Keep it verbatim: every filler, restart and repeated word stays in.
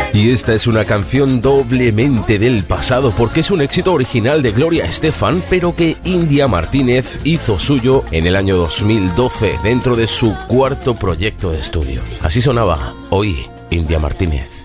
Y esta es una canción doblemente del pasado porque es un éxito original de Gloria Estefan, pero que India Martínez hizo suyo en el año dos mil doce dentro de su cuarto proyecto de estudio. Así sonaba hoy India Martínez.